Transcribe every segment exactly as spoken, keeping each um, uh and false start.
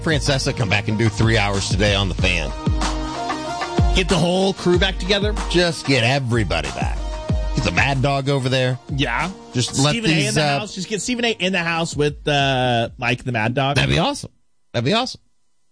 Francesa come back and do three hours today on the Fan. Get the whole crew back together? Just get everybody back. Get the Mad Dog over there. Yeah. Just let Stephen these, A in the uh, house. Just get Stephen A in the house with uh, Mike the Mad Dog. That'd be awesome. That'd be awesome.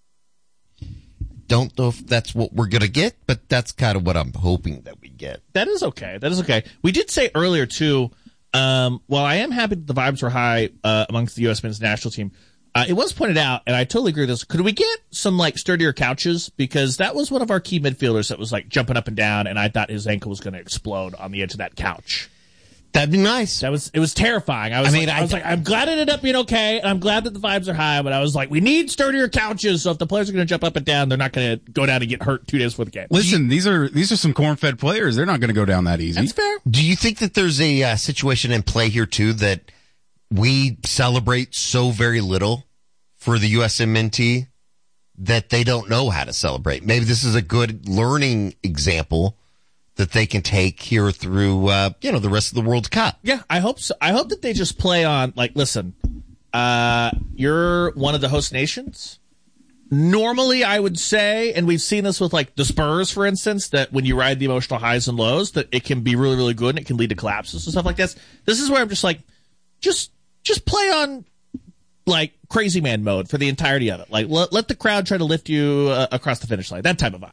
Don't know if that's what we're going to get, but that's kind of what I'm hoping that we get. That is okay. That is okay. We did say earlier, too, um, while I am happy that the vibes were high uh, amongst the U S men's national team, uh, it was pointed out, and I totally agree with this, could we get some, like, sturdier couches? Because that was one of our key midfielders that was, like, jumping up and down, and I thought his ankle was going to explode on the edge of that couch. That'd be nice. That was it was terrifying. I was, I mean, like, I, I was like, I'm glad it ended up being okay, and I'm glad that the vibes are high, but I was like, we need sturdier couches, so if the players are going to jump up and down, they're not going to go down and get hurt two days before the game. Listen, you, these are these are some corn-fed players. They're not going to go down that easy. That's fair. Do you think that there's a uh, situation in play here, too, that we celebrate so very little for the U S M N T that they don't know how to celebrate? Maybe this is a good learning example that they can take here through, uh, you know, the rest of the World Cup. Yeah, I hope so. I hope that they just play on, like, listen, uh, you're one of the host nations. Normally, I would say, and we've seen this with, like, the Spurs, for instance, that when you ride the emotional highs and lows, that it can be really, really good and it can lead to collapses and stuff like this. This is where I'm just like, just, just play on, like, crazy man mode for the entirety of it. Like, let, let the crowd try to lift you uh, across the finish line. That type of vibe.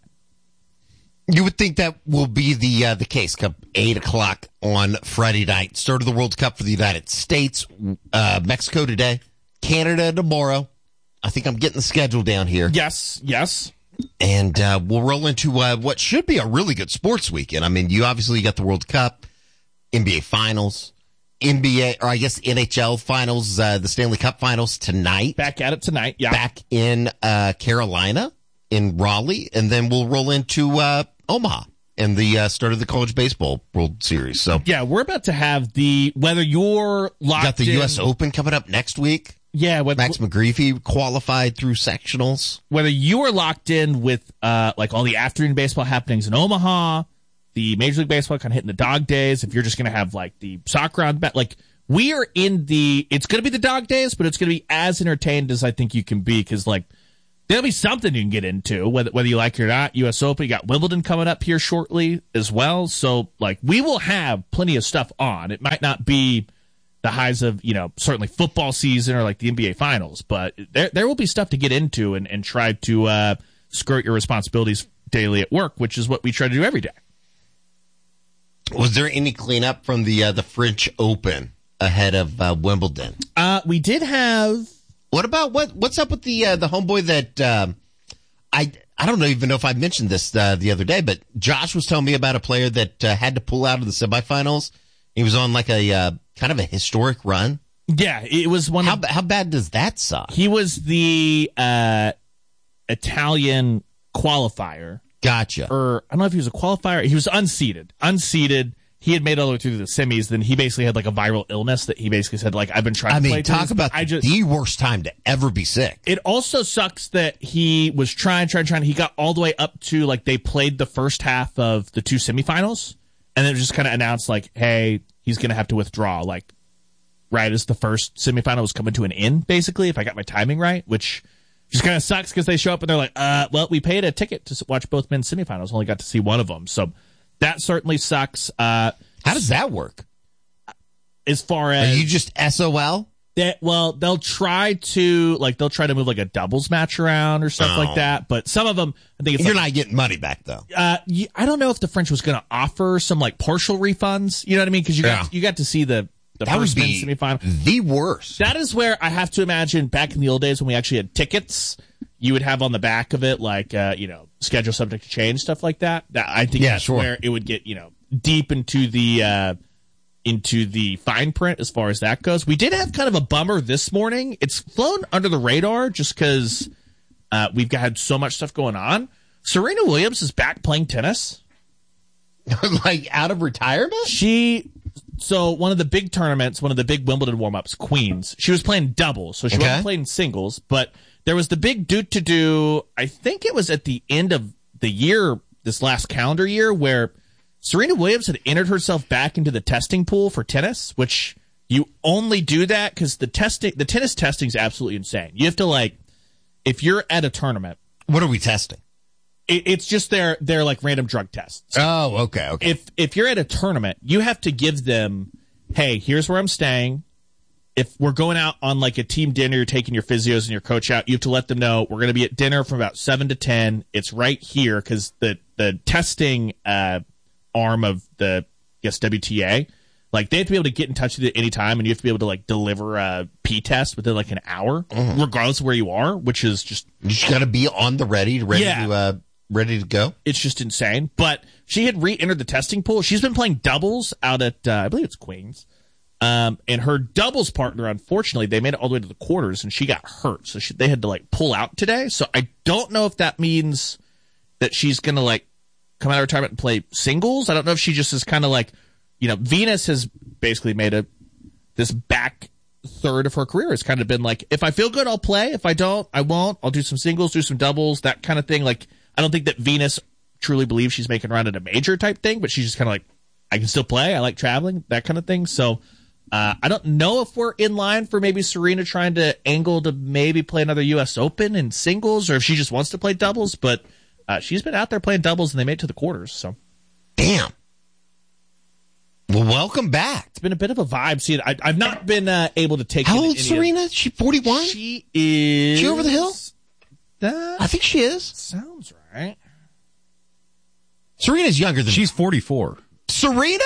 You would think that will be the uh, the case come eight o'clock on Friday night. Start of the World Cup for the United States. Uh, Mexico today. Canada tomorrow. I think I'm getting the schedule down here. Yes, yes. And uh, we'll roll into uh, what should be a really good sports weekend. I mean, you obviously got the World Cup, N B A Finals, N B A, or I guess N H L Finals, uh, the Stanley Cup Finals tonight. Back at it tonight, yeah. Back in uh, Carolina, in Raleigh, and then we'll roll into uh, Omaha and the uh, start of the College Baseball World Series. So yeah, we're about to have the, whether you're locked got the in, U S Open coming up next week. Yeah, whether, Max McGreevy qualified through sectionals. Whether you are locked in with uh, like all the afternoon baseball happenings in Omaha, the Major League Baseball kind of hitting the dog days. If you're just going to have like the soccer on, like we are in the, it's going to be the dog days, but it's going to be as entertained as I think you can be, because like there'll be something you can get into, whether whether you like it or not. U S Open, you got Wimbledon coming up here shortly as well. So like we will have plenty of stuff on. It might not be the highs of, you know, certainly football season or like the N B A Finals, but there there will be stuff to get into and, and try to uh, skirt your responsibilities daily at work, which is what we try to do every day. Was there any cleanup from the uh, the French Open ahead of uh, Wimbledon? Uh, we did have. What about what? What's up with the uh, the homeboy that um, I I don't even know if I mentioned this uh, the other day, but Josh was telling me about a player that uh, had to pull out of the semifinals. He was on like a uh, kind of a historic run. Yeah, it was one. How of, how bad does that suck? He was the uh, Italian qualifier. Gotcha. Or I don't know if he was a qualifier. He was unseeded. Unseeded. He had made all the way through the semis. Then he basically had like a viral illness that he basically said, like, I've been trying I to mean, play. talk this, about I just, the worst time to ever be sick. It also sucks that he was trying, trying, trying. He got all the way up to, like, they played the first half of the two semifinals. And then it just kind of announced, like, hey, he's going to have to withdraw. Like, right as the first semifinal was coming to an end, basically, if I got my timing right, which just kind of sucks because they show up and they're like, uh, well, we paid a ticket to watch both men's semifinals. Only got to see one of them. So that certainly sucks. Uh, How does that work? As far as. Are you just S O L? That, well, they'll try to, like, they'll try to move, like, a doubles match around or stuff Oh. like that. But some of them, I think it's You're like, not getting money back, though. Uh, you, I don't know if the French was going to offer some, like, partial refunds. You know what I mean? Because you, Yeah. got you got to see the, the That first would men's be semifinal. the worst. That is where I have to imagine back in the old days when we actually had tickets, you would have on the back of it, like, uh, you know, schedule subject to change, stuff like that. That I think Yeah, that's sure. where it would get, you know, deep into the, uh, into the fine print as far as that goes. We did have kind of a bummer this morning. It's flown under the radar just because uh, we've had so much stuff going on. Serena Williams is back playing tennis. Like, out of retirement? She, so one of the big tournaments, one of the big Wimbledon warm-ups, Queens, she was playing doubles, so she Okay. wasn't playing singles, but there was the big do-to-do, I think it was at the end of the year, this last calendar year, where Serena Williams had entered herself back into the testing pool for tennis, which you only do that because the testing, the tennis testing is absolutely insane. You have to, like, if you're at a tournament, What are we testing? it, it's just their their like random drug tests. Oh, okay, okay. If if you're at a tournament, you have to give them, hey, here's where I'm staying. If we're going out on like a team dinner, you're taking your physios and your coach out, you have to let them know we're going to be at dinner from about seven to ten. It's right here because the, the testing uh, arm of the, I guess, W T A, like they have to be able to get in touch with you at any time, and you have to be able to like deliver a P test within like an hour, mm-hmm. regardless of where you are, which is just... You just got to be on the ready, ready Yeah. to uh, ready to go. It's just insane. But she had re-entered the testing pool. She's been playing doubles out at, uh, I believe it's Queens. Um, and her doubles partner, unfortunately, they made it all the way to the quarters, and she got hurt. So she, they had to, like, pull out today. So I don't know if that means that she's going to, like, come out of retirement and play singles. I don't know if she just is kind of like, you know, Venus has basically made a this back third of her career has kind of been like, if I feel good, I'll play. If I don't, I won't. I'll do some singles, do some doubles, that kind of thing. Like, I don't think that Venus truly believes she's making a run at a major type thing, but she's just kind of like, I can still play. I like traveling, that kind of thing. So, Uh, I don't know if we're in line for maybe Serena trying to angle to maybe play another U S Open in singles, or if she just wants to play doubles, but uh, she's been out there playing doubles and they made it to the quarters. So, damn. Well, welcome back. It's been a bit of a vibe. See, I, I've not been uh, able to take. How in old any Serena? Of, she forty-one? She is. She over the hill? That I think she is. sounds right. Serena's younger than She's forty-four. Serena?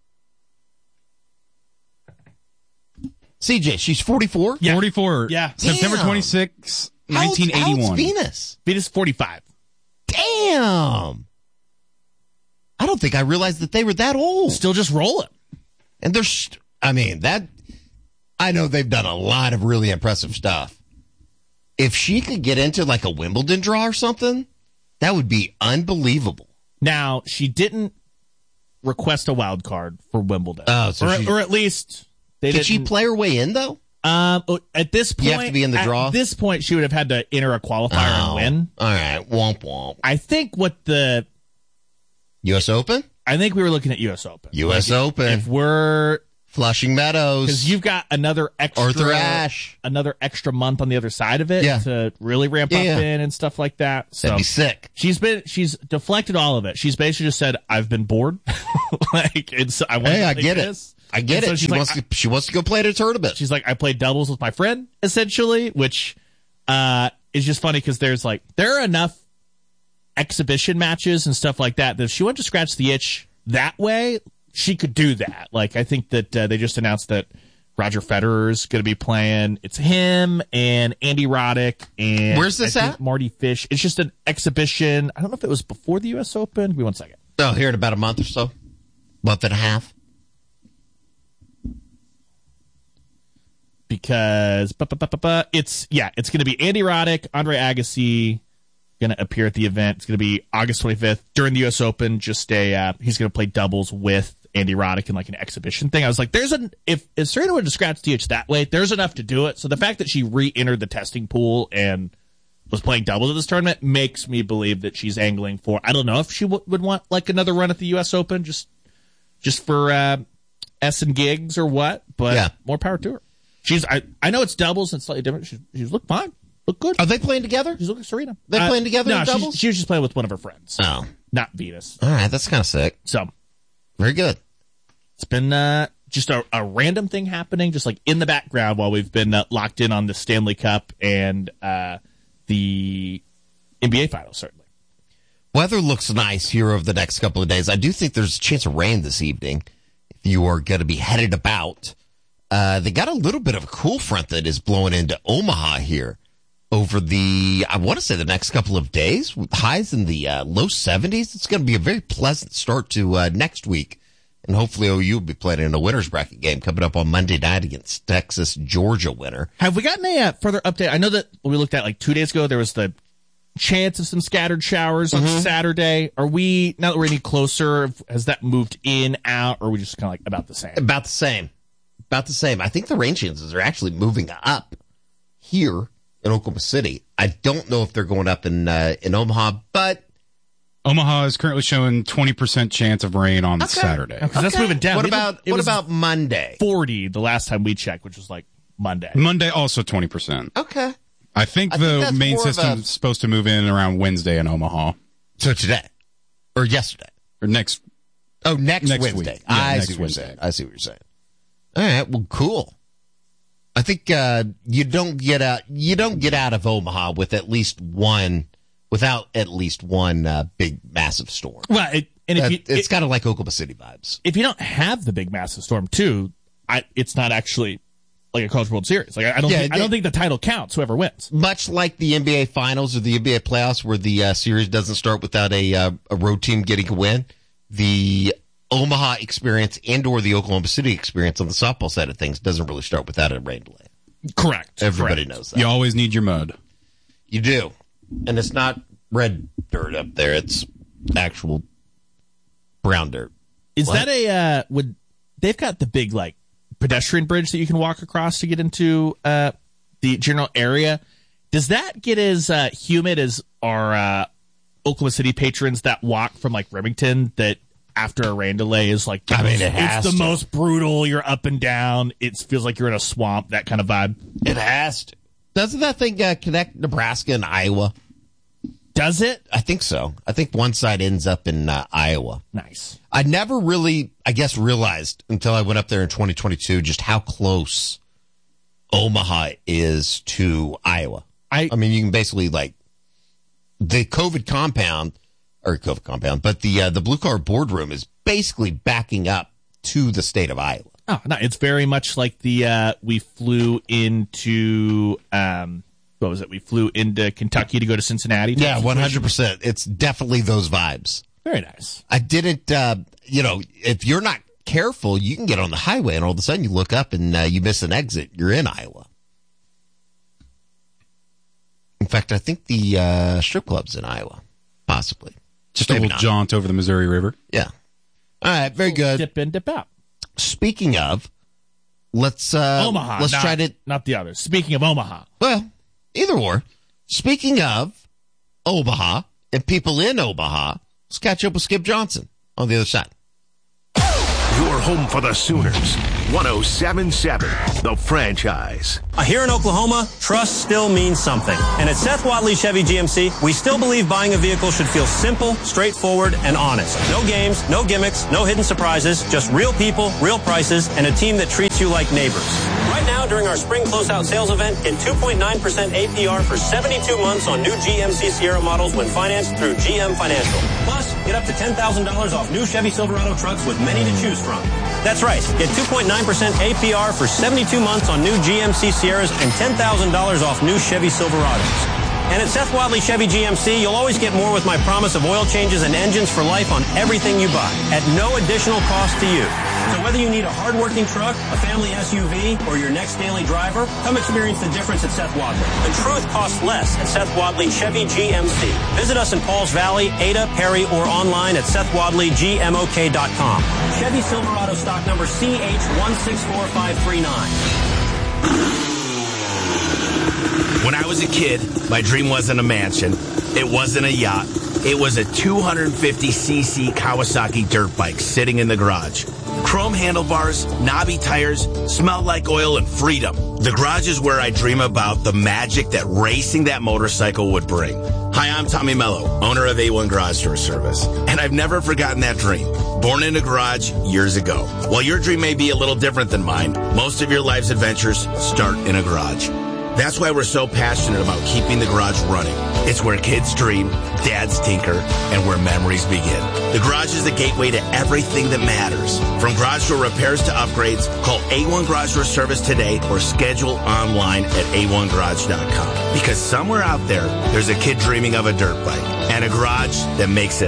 C J, she's forty-four? Yeah. forty-four. Yeah. September Damn. twenty-sixth, How old's- nineteen eighty-one. How old's Venus? Venus forty-five. Damn. I don't think I realized that they were that old. Still just rolling. And they're, st- I mean, that, I know they've done a lot of really impressive stuff. If she could get into like a Wimbledon draw or something, that would be unbelievable. Now, she didn't request a wild card for Wimbledon. Oh, so or, she- or at least they Did didn't. she play her way in, though? Um, at this point, You have to be in the draw? At this point, she would have had to enter a qualifier Oh, and win. All right. Womp womp. I think what the U S Open? I think we were looking at U S Open. U S Open. If we're Flushing Meadows. because you've got another extra Arthur Ashe. another extra month on the other side of it Yeah. to really ramp Yeah, up yeah. in and stuff like that. So That'd be sick. she's been she's deflected all of it. She's basically just said, "I've been bored." like it's I want Hey, to I play get this. it. I get And so it. she's She like, wants to. She wants to go play at a tournament. She's like, I played doubles with my friend, essentially, which uh, is just funny because there's like, there are enough exhibition matches and stuff like that that if she wanted to scratch the itch that way, she could do that. Like, I think that uh, they just announced that Roger Federer's going to be playing. It's him and Andy Roddick and Where's this I think at? Marty Fish. It's just an exhibition. I don't know if it was before the U S Open. Give me one second. Oh, here in about a month or so, month and a half. Because bu- bu- bu- bu- bu- it's yeah, it's going to be Andy Roddick, Andre Agassi going to appear at the event. It's going to be August twenty-fifth during the U S Open. Just a uh, he's going to play doubles with Andy Roddick in like an exhibition thing. I was like, there's an if if Serena would have scratched the itch that way, there's enough to do it. So the fact that she re-entered the testing pool and was playing doubles at this tournament makes me believe that she's angling for. I don't know if she w- would want like another run at the U S Open just just for uh, S and gigs or what, but Yeah. more power to her. She's I, I know it's doubles and slightly different. She's she's looked fine, look good. Are they playing together? She's looking Serena. They Uh, playing together No, in she's- doubles? she was just playing with one of her friends, Oh, not Venus. all right. That's kind of sick. So Very good. it's been uh, just a, a random thing happening, just like in the background while we've been uh, locked in on the Stanley Cup and uh, the N B A Finals. Certainly, Weather looks nice here over the next couple of days. I do think there's a chance of rain this evening. If you are going to be headed about, uh, they got a little bit of a cool front that is blowing into Omaha here over the, I want to say the next couple of days with highs in the uh, low seventies. It's going to be a very pleasant start to uh, next week. And hopefully O U will be playing in a winner's bracket game coming up on Monday night against Texas, Georgia winner. have we gotten a uh, further update? I know that when we looked at like two days ago, there was the chance of some scattered showers on Saturday. Are we now that we're any closer? Has that moved in, out, or are we just kind of like about the same? About the same. About the same. I think the rain chances are actually moving up here in Oklahoma City. I don't know if they're going up in uh, in Omaha, but Omaha is currently showing twenty percent chance of rain on Saturday. Because that's moving down. What We about it what was about Monday? forty the last time we checked, which was like Monday. Monday also twenty percent. Okay. I think I the think that's main more of system a- is supposed to move in around Wednesday in Omaha. So today. Or yesterday. Or next. Oh, next, Next Wednesday. week. Yeah, I next see what you're Wednesday. saying. I see what you're saying. All right. Well, cool. I think uh, you don't get out. You don't get out of Omaha with at least one, without at least one uh, big massive storm. Well, it, and if Uh, you, it's it- kind of like Oklahoma City vibes. if you don't have the big massive storm too, I, it's not actually like a College World Series. Like I, I don't, Yeah, think, I it- don't think the title counts. Whoever wins. Much like the N B A Finals or the N B A playoffs, where the uh, series doesn't start without a uh, a road team getting a win, the Omaha experience and or the Oklahoma City experience on the softball side of things doesn't really start without a rain delay. Correct. Everybody Correct. knows that. You always need your mud. You do. And it's not red dirt up there. It's actual brown dirt. Is What? that a uh, would they've got the big like pedestrian bridge that you can walk across to get into uh, the general area? Does that get as uh, humid as our uh, Oklahoma City patrons that walk from like Remington that after a rain delay is like the I mean, most- it has it's the to. most brutal. You're up and down. It feels like you're in a swamp. That kind of vibe. It has to. Doesn't that thing uh, connect Nebraska and Iowa? Does it? I think so. I think one side ends up in uh, Iowa. Nice. I never really, I guess, realized until I went up there in twenty twenty-two just how close Omaha is to Iowa. I I mean, you can basically like the COVID compound or COVID compound, but the uh, the blue collar boardroom is basically backing up to the state of Iowa. oh no, it's very much like the uh, we flew into um, what was it? We flew into Kentucky to go to Cincinnati. Yeah, one hundred percent. It's definitely those vibes. Very nice. I didn't, uh, you know, if you're not careful, you can get on the highway and all of a sudden you look up and uh, you miss an exit. You're in Iowa. In fact, I think the uh, strip club's in Iowa, possibly. Just a Maybe little not. jaunt over the Missouri River. Yeah. All right, very good. Dip in, dip out. Speaking of, let's uh, Omaha. Let's not, try to. not the others. Speaking of Omaha, Well, either or. Speaking of Omaha and people in Omaha, let's catch up with Skip Johnson on the other side. Your home for the Sooners. one oh seven point seven, The Franchise. Here in Oklahoma, trust still means something. And at Seth Wadley Chevy G M C, we still believe buying a vehicle should feel simple, straightforward, and honest. No games, no gimmicks, no hidden surprises, just real people, real prices, and a team that treats you like neighbors. Right now, during our spring closeout sales event, get two point nine percent A P R for seventy-two months on new G M C Sierra models when financed through G M Financial. Plus, get up to ten thousand dollars off new Chevy Silverado trucks with many to choose from. That's right. Get two point nine percent A P R for seventy-two months on new G M C Sierras and ten thousand dollars off new Chevy Silverados. And at Seth Wadley Chevy G M C, you'll always get more with my promise of oil changes and engines for life on everything you buy at no additional cost to you. So whether you need a hard-working truck, a family S U V, or your next daily driver, come experience the difference at Seth Wadley. The truth costs less at Seth Wadley Chevy G M C. Visit us in Pauls Valley, Ada, Perry, or online at seth wadley g m o k dot com. Chevy Silverado stock number C H one six four five three nine. When I was a kid, my dream wasn't a mansion. It wasn't a yacht. It was a two hundred fifty c c Kawasaki dirt bike sitting in the garage. Chrome handlebars, knobby tires, smelled like oil and freedom. The garage is where I dream about the magic that racing that motorcycle would bring. Hi, I'm Tommy Mello, owner of A one Garage Door Service, and I've never forgotten that dream. Born in a garage years ago. While your dream may be a little different than mine, most of your life's adventures start in a garage. That's why we're so passionate about keeping the garage running. It's where kids dream, dads tinker, and where memories begin. The garage is the gateway to everything that matters. From garage door repairs to upgrades, call A one Garage Door Service today or schedule online at a one garage dot com. Because somewhere out there, there's a kid dreaming of a dirt bike and a garage that makes it